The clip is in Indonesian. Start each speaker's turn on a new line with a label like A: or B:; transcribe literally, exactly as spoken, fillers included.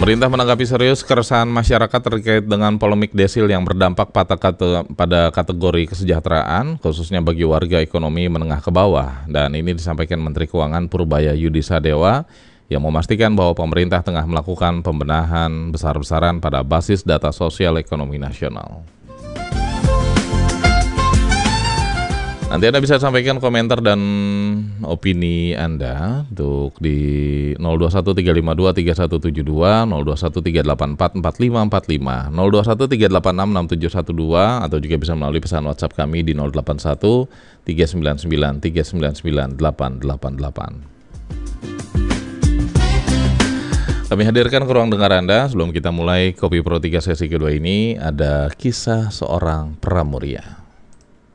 A: Pemerintah menanggapi serius keresahan masyarakat terkait dengan polemik desil yang berdampak pada, kate, pada kategori kesejahteraan, khususnya bagi warga ekonomi menengah ke bawah. Dan ini disampaikan Menteri Keuangan Purbaya Yudisadewa yang memastikan bahwa pemerintah tengah melakukan pembenahan besar-besaran pada basis data sosial ekonomi nasional. Nanti Anda bisa sampaikan komentar dan opini Anda untuk di nol dua satu tiga lima dua tiga satu tujuh dua, nol dua satu tiga delapan empat empat lima empat lima, nol dua satu tiga delapan enam enam tujuh satu dua, atau juga bisa melalui pesan WhatsApp kami di nol delapan satu tiga sembilan sembilan tiga sembilan sembilan delapan delapan delapan. Kami hadirkan ke ruang dengar Anda. Sebelum kita mulai Kopi Pro tiga sesi kedua ini, ada kisah seorang pramuria.